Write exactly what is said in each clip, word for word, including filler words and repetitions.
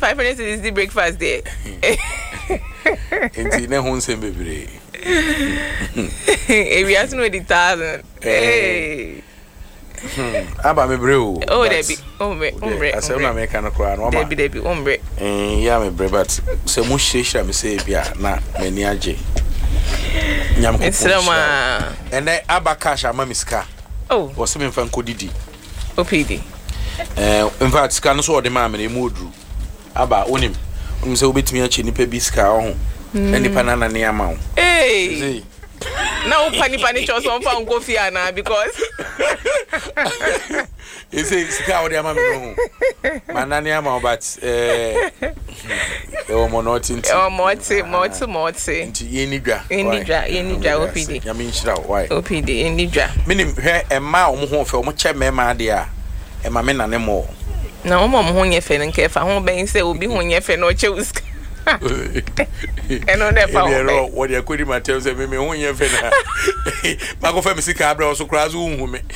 five hundred is the breakfast there. Enti ne ho nsem bebre. E we ask no the thousand. Hey. Aba me bre o. Oh, Debbie. Ombre, ombre. Asem na me kan kra no ma. Debbie, Debbie, ombre. Eh, ya me bre but se mu hyehyra me se bia na mani age. Nyam ko. Eslama. Ene aba cash ama miska. Oh. Wo se me fan kodidi. O P D. Eh, in fact, ska no so de ma me mu odru. Aba onim. Onim se obetumi achi nipa bi ska ho. Nipa na na ne ama wo. Hey. Now pani pani chose on found coffee na because you say ska wo de ama me no. Manani ama but eh e o monoti nti. O moti moti moti. Nti ye ni dwa. Ye ni dwa, ye ni dwa O P D. Ya me nhyira why. O P D ye ni dwa. Minim hwe emma o mo ho fe o mo che mema de a emma me na ne mo. Na o mo mo ho nye fe nke fa ho ben se obi ho nye fe no che uska. Eno ne fa o. Ero wo de akodi matem se me me ho nye fe na. Ma go fa me sika abra so kra zo hu me.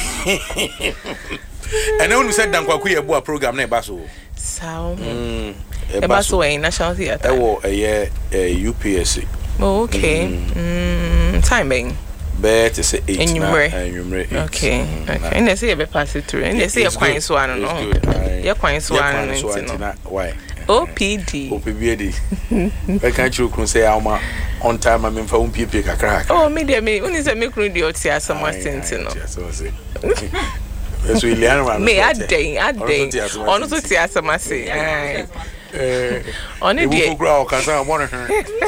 Ene unu said dan kwaku ye bo program na e ba so. Sao. Mm. E ba so e National Theatre. E wo eye U P S C. Oh, okay. Mm, timing. Bet is eight. Enyumre. Okay. Okay. And they say be pass it through. And they say kwan so anu no. Ye kwan so anu no. Why? O P D. O P D. I can't you kun say am on time am fa un pie kakra. Oh, me dey me, uni say me kunu dey oti asama senti no. So say. Eso Iliana ma. Me adey, adey. Onu so ti asama say. Eh. Oni dey. E wo kura o kan say am won her.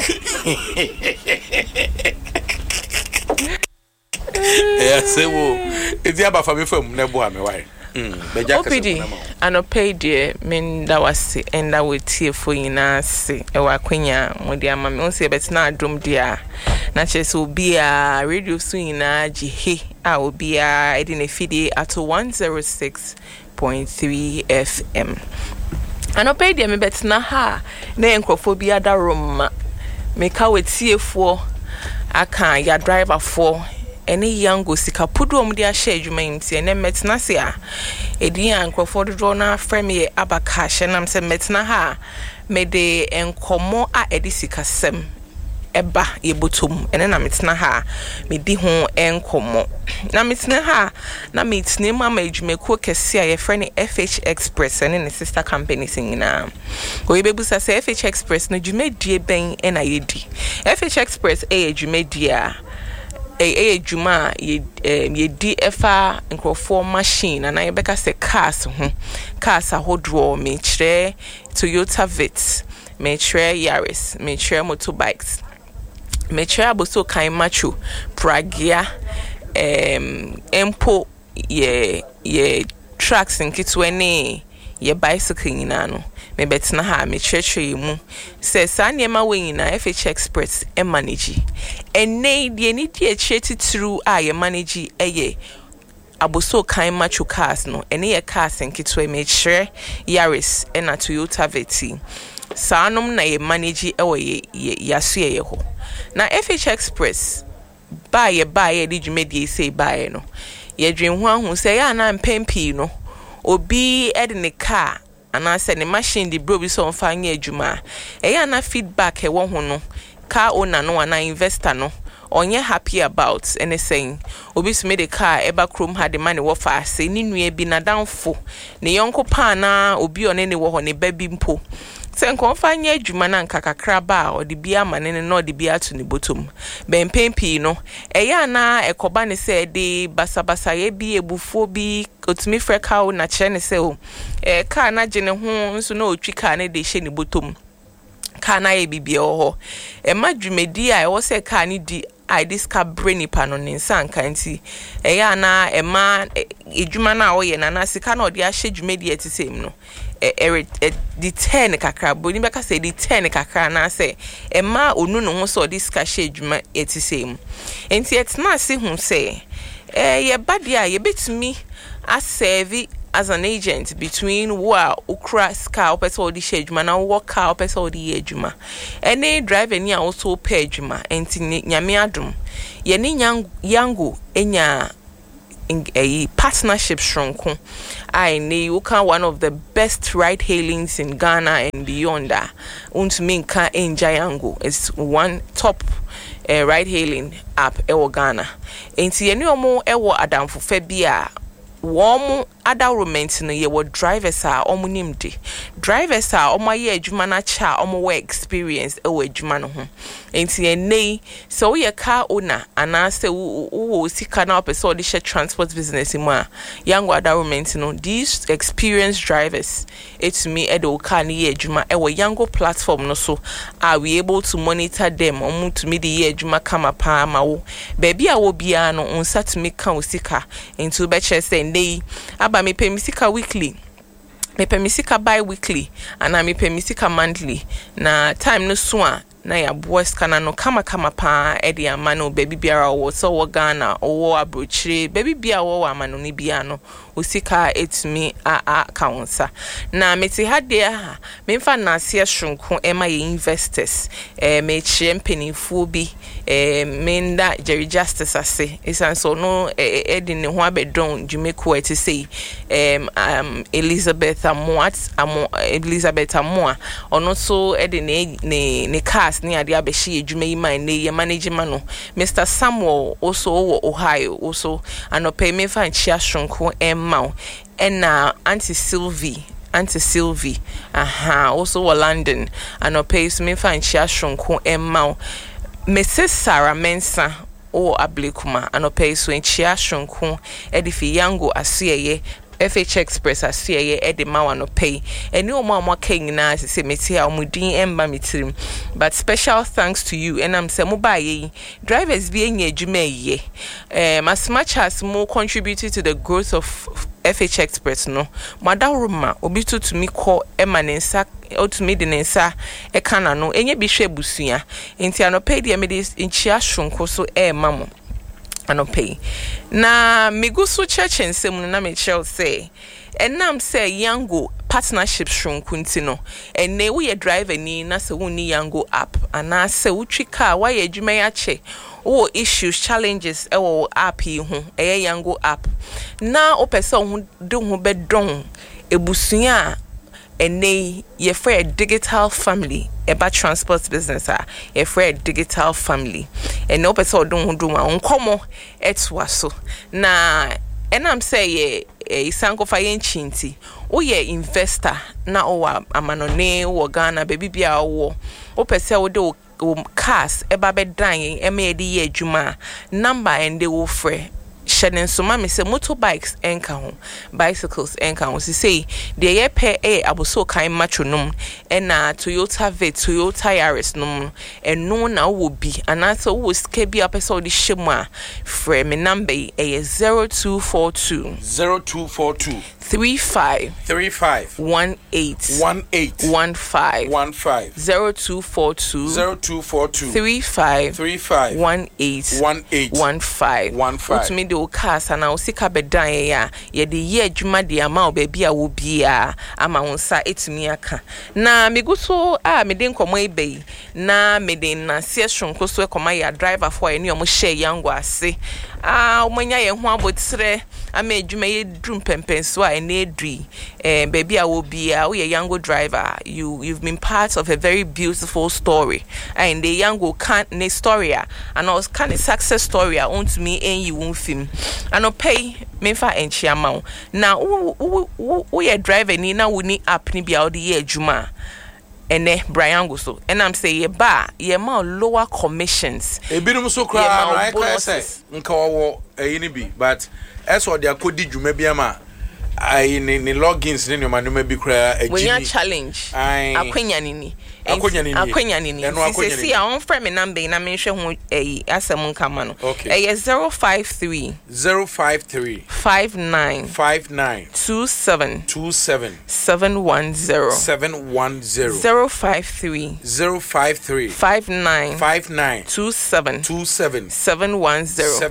Eh, say wo. E di aba fa me fam na bo am why. O P D anope die men da wase enda wetie fo nyina se e wa kwanya mode ama me on se betina adom dia na chese obi a radio so nyina jihe a obi a edi na fide ato one oh six point three F M anope die me betina ha na enkrofo bi ada rom me ka wetie fo aka ya driver fo eni yango sika pudu omudi a share adwuma nti ene metna se a edi ankrofo dodo na frame ye abaka hye nam se metna ha me de enkomo a edi sika sem eba ye botom ene na metna ha me di ho enkomo na metna ha na metna ma ma adwuma ko kese a ye frame F H Express ene ne sister company singina ko ye bebusa se F H Express na adwuma die ben ena ye di F H Express e adwuma di a eh juma ye ye di efa nkrofo machine na ye beka se cars ho cars ahodro me kire Toyota Vitz me kire Yaris me kire motorbikes me kire aboso kan macho Pragia em empo ye ye trucks nkitwene ye bicycle nyina no me betina ha me church mu se sa niema we nyina F H Express e manage ene die ni die cheti through a ye manage eye aboso kan macho cars no ene ye cars nkitwe me kire Yaris e na Toyota Vitz sa anom na ye manage e wo ye yaso ye ho na F H Express ba ye ba ye di dwumedie sei ba ye no ye dwen ho ahu se ya na mpempi no obi ed ne car ana se ne machine di bro bi so mfa nya adwuma e ya na feedback e wo ho no car owner no ana investor no onye happy about anything obi so me the car eba krom ha de money wo fa se ni nua bi na danfo ne yonko pa na obi one ne wo ho ne ba bi mpo se nko mfa nya adwuma na nkakakra ba o de bia mane ne no de bia to ne botom ben pempi no e ya na ekoba ne se de basabasa ye bi ebufo bi otumi freka o na kire ne se o e car na gene ho nso na otwi car ne de hye ne botom car na ye bibia ho e madwumedi a e wo se car ne di I discover brainy pan on insan kanti e ya na e ma edwuma na wo ye na na sika na odi a hye dwumedi ati sem no e e di ten kakra boni beka say di ten kakra na say e ma onu no ho so di sika hye dwuma ati sem enti etna se hu say e ye badia ye betumi a serve as an agent between wa ukra ska opesa odi shejuma na work out opesa odi ejuma any driver ni also pay ejuma enti nyame adum ye ni yangu enya a partnership shronko. I know one of the best ride hailings in Ghana and beyond that. Untuminka in Jayango is one top uh, ride hailing app ewo Ghana. Enti yenu omo ewo adamfo febia. Warm other romance no ye what drivers are omunimdi. Drivers are oma ye adwuma na cha omo we experience e we adwuma no ho. Enti ene so ye car owner anase wo sika na person de share transport business mu a young other romance no these experienced drivers it me e de car ni ye adwuma e we yango platform no so are we able to monitor them omu to me the ye adwuma kama pa ma wo baby a wo bia no unsa to me kan sika into be che say Day, aba me pay misika weekly, me pay misika bi-weekly, and I me pay misika monthly. Na time no swan, na ya boys kana no kama kama pa edi amano baby biara wo so wo Ghana wo abrochire baby bia wo amano ni bia no usika etimi a a kaunsa na meti hade ha me mfa na asia shunko ema ye investors eh me chie mpenifo bi eh menda Jerry Justice ase isan so no edi ne ho abedon jumeko eti sei um, um Elizabeth Amoat amo Elizabeth Amoa ono so edi ne ne ne cast ni ade abeshi edwuma yi man ne ye management no Mister Samuel also wo Ohio also anope me fa nchia shunko em Mau and now Auntie Sylvie, Auntie Sylvie, aha, also wa London, and no pays me find chia shunko and Mau. Missus Sarah Mensa or Ablikuma, and no pays when chia shunko, edifi yango asiye. F H Express as C A Eddie Mawa no pay. And no mama king na say me tia omudin emba mitirim. But special thanks to you and I'm say mobile drivers being ye jume ye. Um as much as more contributed to the growth of F H Express no. Madaruma obi to to me call emanensa or to me the nensa e kana no enye bi hwe busua. Enti anope de me dis inchia shonko so e mamo. Anope na migusu church and semu na me chel say and nam say yango partnership shrunkunti no and ne we driver ni na se woni yango app ana se wutwi car why adwuma ya che o issues challenges e wo app yi ho e yango app na o pese ho de ho bedon ebusua ene ye for a digital family about transport business ah ye for a digital family and no person don ho do ma onkomo etwa so na and I'm say ye isanko fa yen chinti o ye investor na o amanone wo Ghana baby bia wo o pese wo de cars eba be dan e me de ye adwuma number and they will free shedding so mama say motorbikes enka ho bicycles enka ho si say de ye pe e aboso kan matronum e na Toyota Vet Toyota Yaris no and no na wo bi anaso wo ska bi apesa odi hyemu a frame me number e zero two four two zero two four two three five three five one eight one eight one five one five zero two four two zero two four two three five three five one eight one eight one five one five. To me the cars and I sika bedan ya ye de ye adwuma de ama obabi a wo bia ama wonsa etumi aka na meguso a me de nkomo ebe na me de na se shonko so ekoma ya driver for eni omo share yango ase ah omanya ye ho abotire ama adwuma ye drum pempen so a ene edri eh baby a wo bia wo ye yango driver you you've been part of a very beautiful story and the yango can ne story and I was kind of success story on to me en you won film and no pay me fa enchiama na wo wo ye driver ni na wo ni app ni bia wo de ye adwuma ene Brian go so and I'm say ye ba ye ma lower commissions e binom so kra I can say nka wo e ni bi but as what they akodi dwuma bia ma I ni ni logins ni ma no ma bi kra agini when you challenge akwenya ni ni akwenya ni akwenya ni ni se se a on frame number na me hwe ho eh asem nkama no eh zero five three zero five three five nine five nine two seven two seven seven one zero seven one zero zero five three zero five three five nine five nine two seven two seven seven one zero seven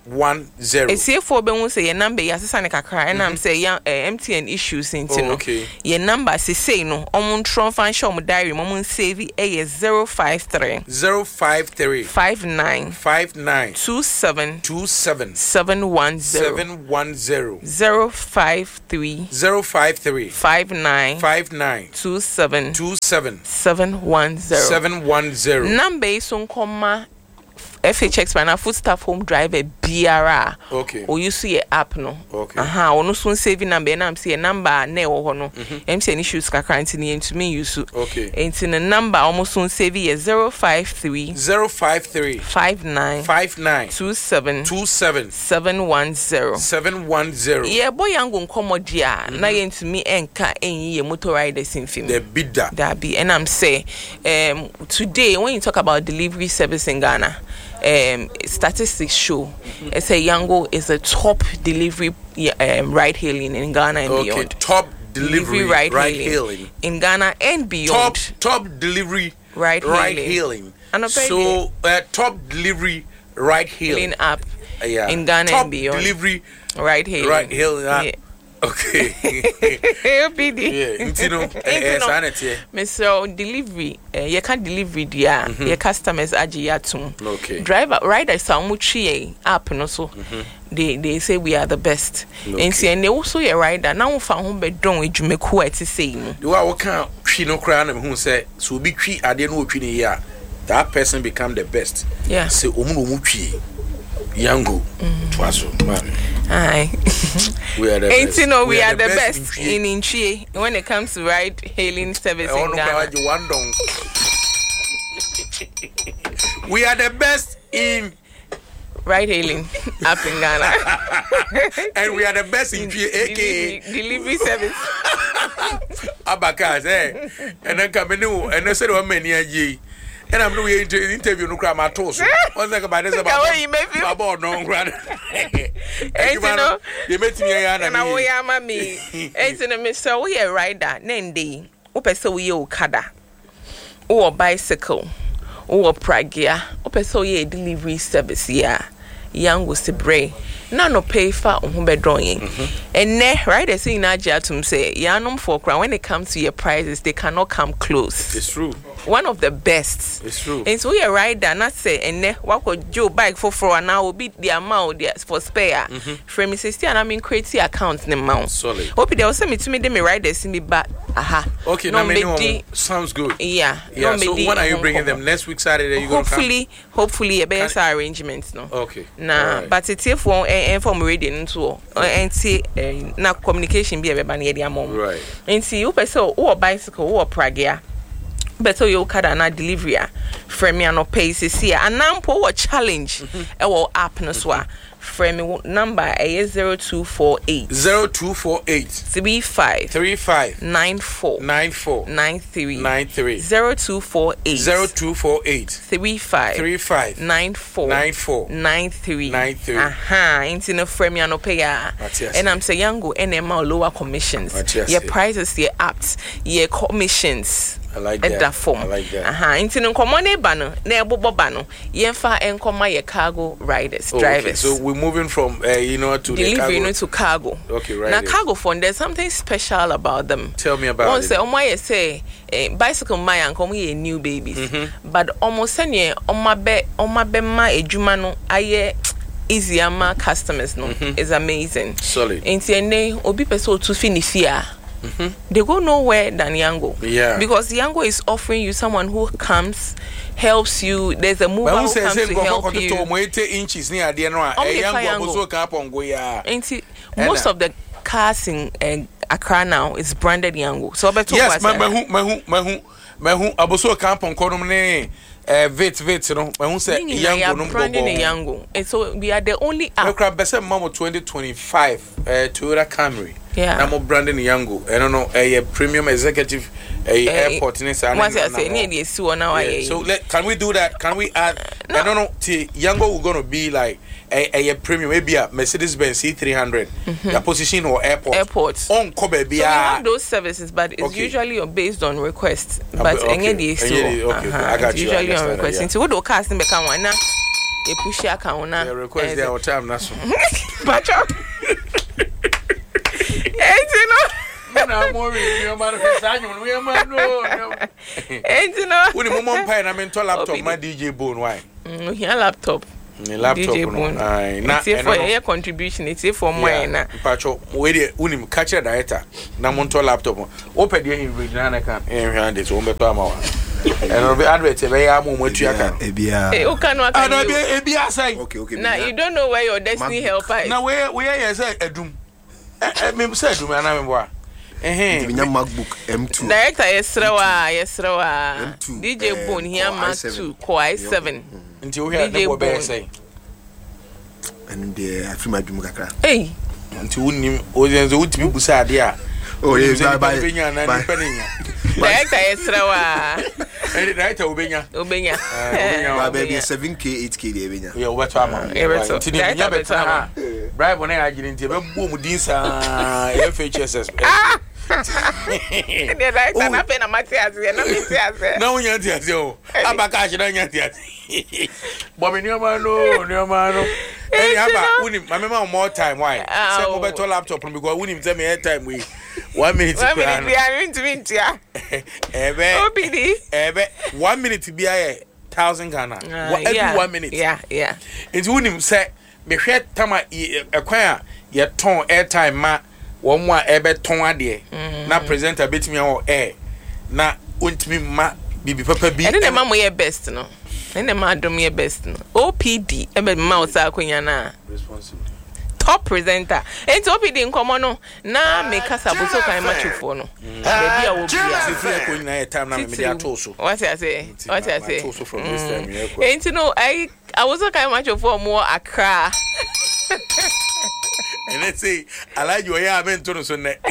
one zero. It's here for Ben say your number, yes, Sanica cry, and I'm say young M T N issues in Tino. Okay. Your number, say no, on Tron fan show my diary, Momon save a zero five three zero five three five nine five nine two seven two seven seven one zero seven one zero zero five three zero five three five nine five nine two seven two seven seven one zero seven one zero. Number is on comma F H X Pana food staff home driver B R A. Okay. Or you see a app no. Okay. Aha, or no soon saving number and I'm see a number ne or no. M C N issues kakranti into me use. Okay. Ain't in a number almost soon saving a zero five three zero five three five nine five nine two seven two seven seven one zero seven one zero. Yeah, boy young gon commodia. Na yen to me enka enyi motor riders in film. The bidda. That be and I'm say um today when you talk about delivery service in Ghana, um statistics show mm-hmm. it's a Yango is a top delivery um, ride hailing in Ghana and okay, beyond. Top delivery, delivery ride, ride hailing. hailing in Ghana and beyond. Top top delivery ride, ride hailing. hailing. So uh, top delivery ride hailing app uh, yeah. in Ghana top and beyond. Delivery ride hailing. Ride hailing. Uh, yeah. Okay. P D. Yeah, you know, eh, Mister Delivery, uh, you can delivery dia, mm-hmm. your customers aji yatum. Okay. Driver riders are muchi app no so. Mm-hmm. They they say we are the best. Okay. And see, and they also a rider now found home bedroom with Jumeku at the same. You are what kind of no crown who say so be tree I didn't know tree here. That person become the best. Yeah. Say umu muchi. Yango, Twaso, man. Aye. We are the Ain't best. You know, we, we are, are the, the best, best in Inchi when it comes to ride hailing service in Ghana. We are the best in ride hailing up in Ghana. And we are the best in G A K delivery, delivery service. Abakas, eh? And then come in and I said, many a ye. And I'm doing an interview no crime at all. What's like about this about about no grand. And you know, you met me and I will yama me. Ain't in a mister, we are rider, Nendi, Opeso yo kada, or bicycle, or pragia, Opeso ye delivery service, yeah. Young was the bray. None no pay for home drawing. And ne riders in Najatum say, Yanum for crown when it comes to your prices, they cannot come close. It's true. One of the best. It's true. And so we are rider, not say, and ne what could Joe bike for for an hour be the amount for spare. From Missus T and I mean crazy accounts in the mount. Solid. Hope they also me to me them riders in me back. Aha. Okay, no, no, no, sounds good. Yeah. Yeah. So when are you bringing them? Next week Saturday? You hopefully, come? hopefully a better arrangements. No. Okay. Nah, right. But it's here for and for radio into and see na communication be everybody near their mom. Right. And see you person or bicycle or pragia. Better you kada na delivery frame me no pay see here and now po challenge e wo app no so a frame number is zero two four eight zero two four eight three five three five nine four nine four nine three nine three zero two four eight zero two four eight three five three five nine four nine four nine three nine three. Aha, into no frame ya no pay ya. And I'm saying yango N M L lower commissions. Your prices, your apps, your commissions. I like that. that form. I like that. Aha, into no common bano, ne bobo bano. Yenfa enkoma ye cargo riders, oh, drivers. Okay. So we're moving from uh, you know to delivery the cargo. to cargo. Okay, right. Now cargo phone, there's something special about them. Tell me about Once it. Once say, say, eh, bicycle my and come here new babies, mm-hmm. but almost any on my be on my be my ejumano aye. Easy ama customers no mm-hmm. is amazing. Solid. Inti ene obi peso to finish here. Mm-hmm. They go nowhere than Yango. Yeah. Because Yango is offering you someone who comes, helps you. There's a mover who comes to help you. Inches near the Inti most of the cars in uh, Accra now is branded Yango. So yes, my my my my my who aboso camp on Konomne. Uh, Vit, Vit, you know, I won't say Yango, Yango. And so we are the only app. Crab Bessa Mamo twenty twenty-five, uh, Toyota Camry. Yeah. I'm branding Yango. I don't know, a premium executive a uh, airport in this. Once I say, need you so now. So let, can we do that? Can we add? No. I don't know. T Yango we're gonna be like a, a premium, maybe a Mercedes Benz C three hundred, mm-hmm. a position or airport. Airports. On Kobe, so we have those services, but it's okay. usually based on request. But okay. Okay. Okay. Okay. I got it's you. usually on request. Into what do casting become one now? e push account na. The request there our time na so. Pacho. Enti no. Na mo we mi ma no sanyo we ma no. Enti no. Uni mo mo pai na me to laptop ma D J Bone why? Mm, here laptop. Ni laptop no. Ai na e for your contribution it for more na. Pacho we dey uni catch director na mo to laptop. O pe dey in region na kan. Eh hwan dey so mo beto ama wa. And be advert be ya mo mo tuya kan. Ebia. Eh o kan wa kan. Ah, be ebia sai. Okay, okay. Now you don't know where your destiny helper is. Now where where you say edum. Eh me say edum na me boa. Eh eh. Binya MacBook M two. Director Yesrawa, Yesrawa. D J Bone here Mac two, Core i seven. Nti wo here na be say. And the afima dum kakra. Hey. Nti wonim o zenzo wutimi busa ade a. Oh yes, bye bye. Director Yesrawa. Eh director obenya. Obenya. Ba baby seven K eight K dey obenya. Yeah, what am? Nti ni nya beta ha. Bribe na agire nti be bo mu din sa F H S S. The director na pe na Matias, na Matias. Na unya nti o. Abaka ashi na nya nti. Bo me ni o ma no, ni o ma no. Eh aba uni ma me ma more time why? Say mo beto laptop because uni tell me air time we one minute. One minute we are into it ya. Ebe. O P D. Ebe one minute be a thousand Ghana. Uh, every yeah, one minute. Yeah, yeah. Into uni say me hwe tama ekwan a ye ton airtime ma wo mo a ebe ton ade na presenter betimi o air na ontimi ma bibi papa bi. And then ma mo ye best no. And then ma dom ye best no. O P D ebe ma o sa akonya na. Responsible. Top presenter. And O P D nkomo no na me kasa boso kan machufo no. Baby a wo bia. Se fi ko na time na me dey atoso. What I say? What I say? Atoso from this time here. And you know I I was kind machufo more Accra. And let's say I like you here amen to so na.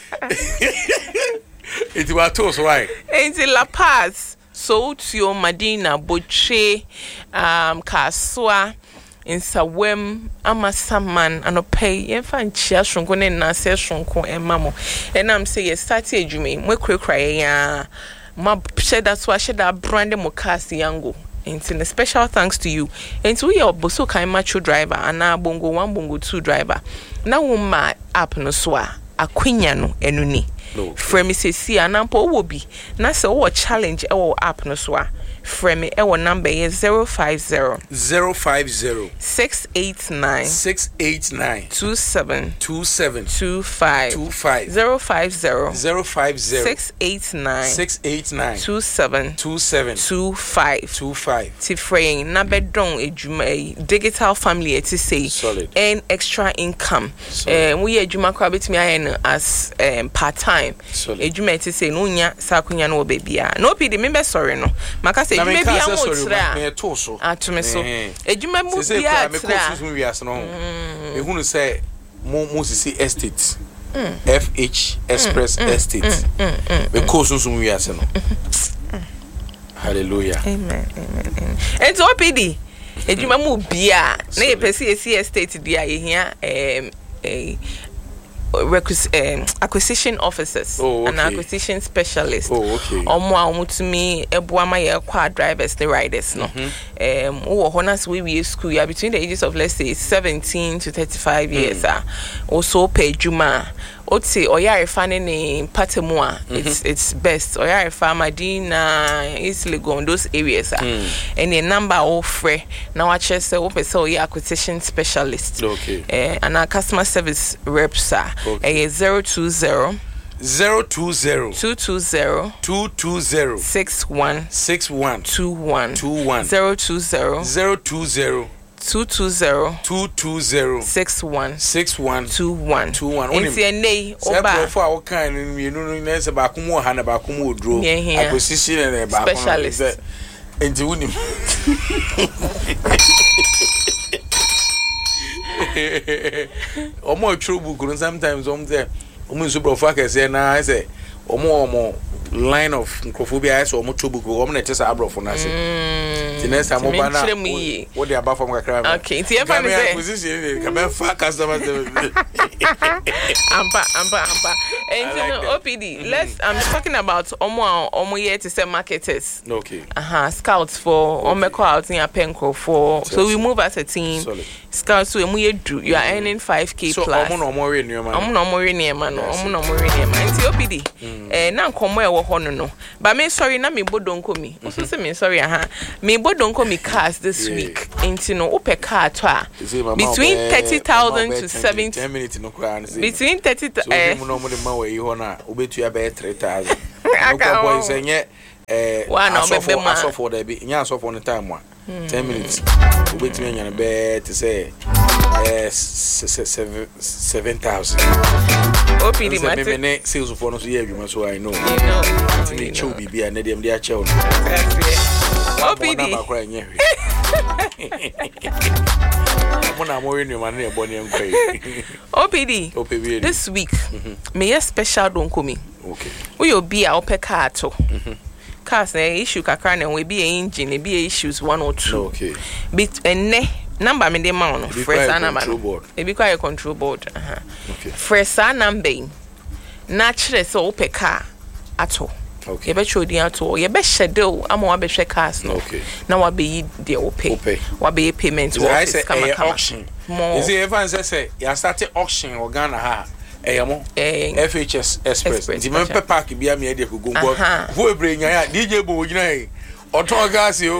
It was atoso why? And La Paz so to Madina Boche um Kaswa in Sawem Amasaman and pay yemfa nchia shonko ne na se shonko emamo and I'm say yes start edwumi mwe kre kra ya ma share that's why share that brand mo cast yango into special thanks to you and we your boso kan macho driver and na bongo one bongo two driver na wo ma app no so a akwenya no enu ni frame say si anampo wo bi na se wo challenge e wo app no so a frame e wo number is zero five zero zero five zero six eight nine six eight nine two seven two seven two five two five zero five zero zero five zero six eight nine six eight nine two seven two seven two five two five. Tifraying na bedon ejuma digital family et say solid and extra income. Eh we ejuma kwa betimi ayen as um, part time. Ejuma et say no nya sakunya no bebia. No pidi me be sorry no. Maka say ejuma bia mo tra. Me to so. Atome so. Ejuma mu bia tra. Me ko susu wi as no. E hunu say mo mo sisi estate. F H Express Estate. Me ko susu wi as no. Hallelujah. Amen. Amen. Amen. And O P D. Ejuma mu bia na ye pesi esi estate dia ye hia um a um, acquisition officers oh, okay. and acquisition specialists. Oh, okay. Omo a omo to me ebuama ye kwa drivers the riders no. Mm-hmm. Um wo honas we we school ya between the ages of let's say seventeen to thirty-five years ah. Mm. Also pay juma. Oti oyare fane ne patemua it's it's best oyare fa Madina East Legon those areas ah mm. and the number offer now I just say open so your acquisition specialist okay eh and our customer service reps ah eh zero two zero zero two zero two two zero two two zero six one six one two one two one zero two zero zero two zero two two zero two two zero six one six one two one two one. It's a nay oba for our kind you know na se ba kumu ha na ba kumu odro acquisition and ba specialist enti unim omo trouble go sometimes om there omo so bro fa kese na say omo omo line of Nkofobia so mo to book wo mo na tese abrofo na se the next time mo ba na what the above from kakra okay see if I say position ka be fa customers ampa ampa ampa and you know O P D let's I'm talking about omo omo here to say marketers okay uh-huh scouts for omeko out in Penko for so we move as a team scouts so we do you are earning five k so plus so omo no mo re nneema omo no mo re nneema no omo no mo re nneema nti O P D eh na nkomo e wo ho no no but me sorry na me bodonko mi so say me sorry aha me bodonko mi cars this week nti no upe car to a between thirty thousand to seventy ten minutes no kra na between thirty so eh mo no mo de ma we yi ho na obetu ya be three thousand no ko boy say nye eh asofo asofo da bi nya asofo no time one ten minutes obetu nya na be to say eh seven thousand O P D mate me me sales for no so ye adwuma so I know you know me chew bibia na dem dey a chew O P D Mona mo renew man na ebony enkwai O P D O P D this week me a special don komi okay we obi a ope car to cars na issue kakra na we be engine e be issues one or two okay bit enne number me dey ma no fresh number e be quite a control board uh-huh okay fresh number na kire so ope car ato okay you be chodi ato you be schedule ama wa be hwe cars no okay na wa be yi de ope wa be payment wa kama kama auction is it even say you start auction or Ghana ha eyamo F H S Express di me pe park bia me dey go go wo ebre nya ya D J bo gina yi oton gas yo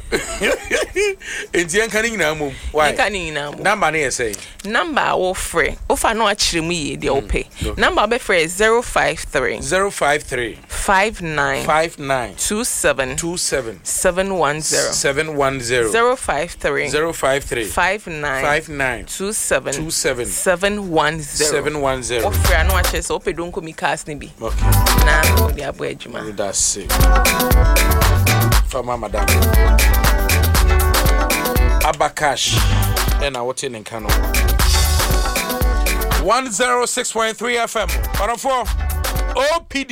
enti en kan nyina mom why kan nyina mom number na say number wo free wo fa no akire mu yi de ope number be free zero five three zero five three five nine five nine two seven two seven seven one zero seven one zero zero five three zero five three five nine five nine two seven two seven seven one zero seven one zero wo free no akire so ope don ko mi cars ni bi okay na wo de abo adwuma that's it from madam Abakash and I what in Kano one oh six point three F M. But for O P D